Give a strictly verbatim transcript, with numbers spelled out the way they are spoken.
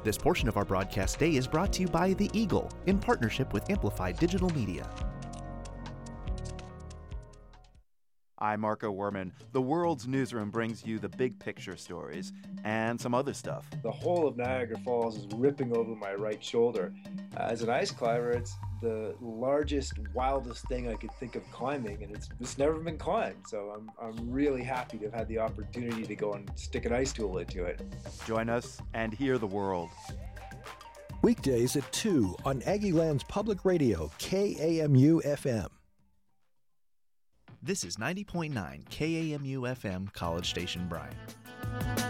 This portion of our broadcast day is brought to you by The Eagle in partnership with Amplified Digital Media. I'm Marco Werman. The World's Newsroom brings you the big picture stories and some other stuff. The whole of Niagara Falls is ripping over my right shoulder. Uh, as an ice climber, it's the largest, wildest thing I could think of climbing, and it's it's never been climbed. So I'm I'm really happy to have had the opportunity to go and stick an ice tool into it. Join us and hear the world. Weekdays at two on Aggieland's Public Radio, K A M U F M. This is ninety point nine K A M U F M, College Station, Bryan.